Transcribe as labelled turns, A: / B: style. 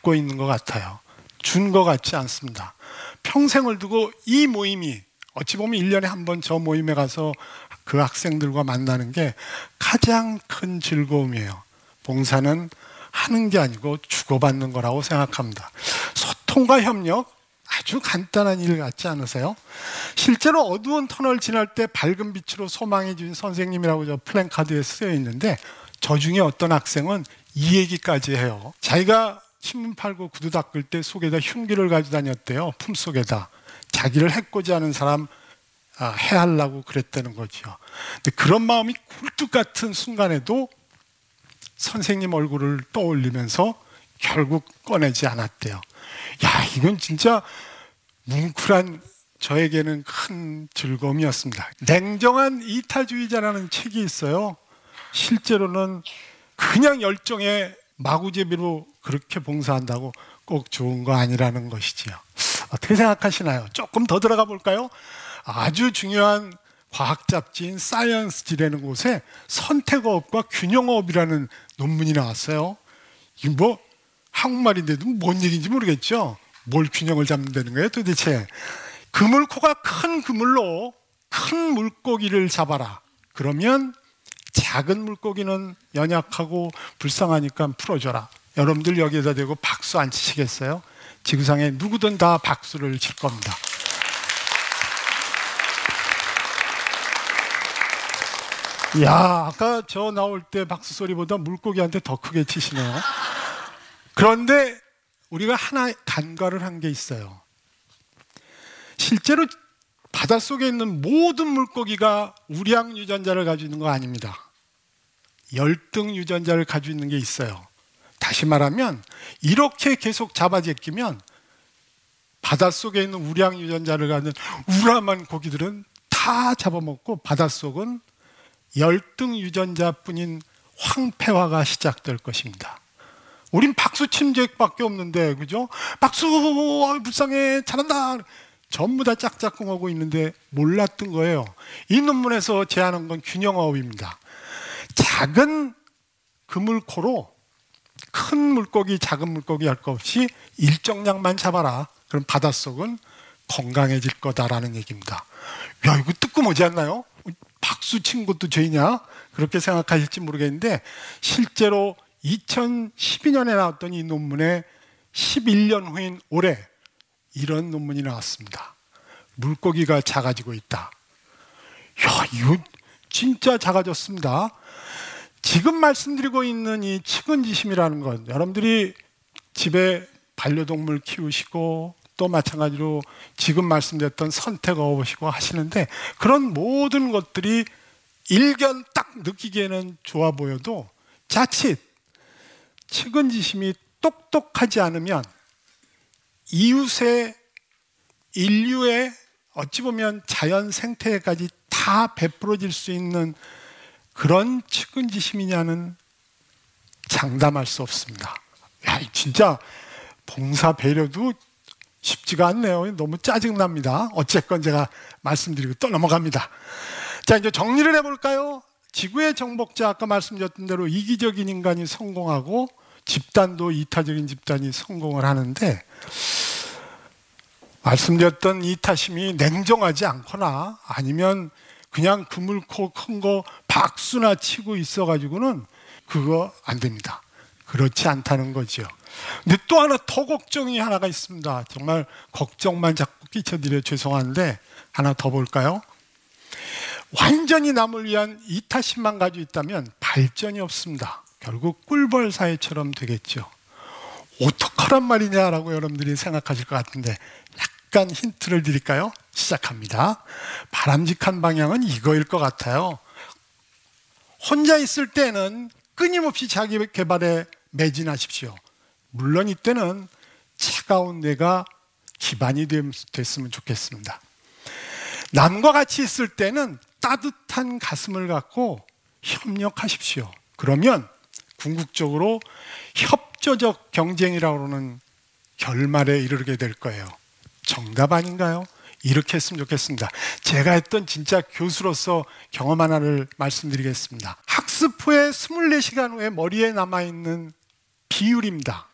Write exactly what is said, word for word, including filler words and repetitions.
A: 갖고 있는 것 같아요. 준 것 같지 않습니다. 평생을 두고 이 모임이 어찌 보면 일 년에 한 번 저 모임에 가서 그 학생들과 만나는 게 가장 큰 즐거움이에요. 봉사는 하는 게 아니고 주고받는 거라고 생각합니다. 소통과 협력, 아주 간단한 일 같지 않으세요? 실제로 어두운 터널 지날 때 밝은 빛으로 소망해 준 선생님이라고 저 플랜카드에 쓰여 있는데, 저 중에 어떤 학생은 이 얘기까지 해요. 자기가 신문 팔고 구두 닦을 때 속에다 흉기를 가지고 다녔대요. 품속에다. 자기를 해코지 하는 사람 아, 해하려고 그랬다는 거죠. 근데 그런 마음이 굴뚝 같은 순간에도 선생님 얼굴을 떠올리면서 결국 꺼내지 않았대요. 야, 이건 진짜 뭉클한 저에게는 큰 즐거움이었습니다. 냉정한 이타주의자라는 책이 있어요. 실제로는 그냥 열정에 마구제비로 그렇게 봉사한다고 꼭 좋은 거 아니라는 것이지요. 어떻게 생각하시나요? 조금 더 들어가 볼까요? 아주 중요한 과학 잡지인 사이언스지라는 곳에 선택어업과 균형어업이라는 논문이 나왔어요. 이게 뭐 한국말인데도 뭔 얘기인지 모르겠죠? 뭘 균형을 잡는다는 거예요 도대체? 그물코가 큰 그물로 큰 물고기를 잡아라. 그러면 작은 물고기는 연약하고 불쌍하니까 풀어줘라. 여러분들 여기에다 대고 박수 안 치시겠어요? 지구상에 누구든 다 박수를 칠 겁니다. 야, 아까 저 나올 때 박수 소리보다 물고기한테 더 크게 치시네요. 그런데 우리가 하나 간과를 한 게 있어요. 실제로 바닷속에 있는 모든 물고기가 우량 유전자를 가지고 있는 거 아닙니다. 열등 유전자를 가지고 있는 게 있어요. 다시 말하면 이렇게 계속 잡아제끼면 바닷속에 있는 우량 유전자를 가진 우람한 고기들은 다 잡아먹고 바닷속은 열등 유전자뿐인 황폐화가 시작될 것입니다. 우린 박수 침제밖에 없는데, 그죠? 박수! 불쌍해! 잘한다! 전부 다 짝짝꿍하고 있는데 몰랐던 거예요. 이 논문에서 제안한 건 균형어업입니다. 작은 그물코로 큰 물고기, 작은 물고기 할 것 없이 일정량만 잡아라. 그럼 바닷속은 건강해질 거다라는 얘기입니다. 야, 이거 뜨끔하지 않나요? 박수 친 것도 죄냐? 그렇게 생각하실지 모르겠는데, 실제로 이천십이 년에 나왔던 이 논문에 십일 년 후인 올해 이런 논문이 나왔습니다. 물고기가 작아지고 있다. 야, 이거 진짜 작아졌습니다. 지금 말씀드리고 있는 이 측은지심이라는 것, 여러분들이 집에 반려동물 키우시고 또 마찬가지로 지금 말씀드렸던 선택어업이시고 하시는데, 그런 모든 것들이 일견 딱 느끼기에는 좋아 보여도 자칫 측은지심이 똑똑하지 않으면 이웃의, 인류의 어찌 보면 자연 생태계까지 다 베풀어질 수 있는 그런 측은지심이냐는 장담할 수 없습니다. 야, 진짜 봉사 배려도 쉽지가 않네요. 너무 짜증납니다. 어쨌건 제가 말씀드리고 또 넘어갑니다. 자, 이제 정리를 해볼까요? 지구의 정복자, 아까 말씀드렸던 대로 이기적인 인간이 성공하고 집단도 이타적인 집단이 성공을 하는데, 말씀드렸던 이타심이 냉정하지 않거나 아니면 그냥 그물코 큰 거 박수나 치고 있어가지고는 그거 안 됩니다. 그렇지 않다는 거죠. 근데 또 하나 더 걱정이 하나가 있습니다. 정말 걱정만 자꾸 끼쳐드려 죄송한데 하나 더 볼까요? 완전히 남을 위한 이타심만 가지고 있다면 발전이 없습니다. 결국 꿀벌 사회처럼 되겠죠. 어떡하란 말이냐라고 여러분들이 생각하실 것 같은데 약간 힌트를 드릴까요? 시작합니다. 바람직한 방향은 이거일 것 같아요. 혼자 있을 때는 끊임없이 자기 개발에 매진하십시오. 물론 이때는 차가운 뇌가 기반이 됐으면 좋겠습니다. 남과 같이 있을 때는 따뜻한 가슴을 갖고 협력하십시오. 그러면 궁극적으로 협조적 경쟁이라고 하는 결말에 이르게 될 거예요. 정답 아닌가요? 이렇게 했으면 좋겠습니다. 제가 했던 진짜 교수로서 경험 하나를 말씀드리겠습니다. 학습 후에 이십사 시간 후에 머리에 남아있는 비율입니다.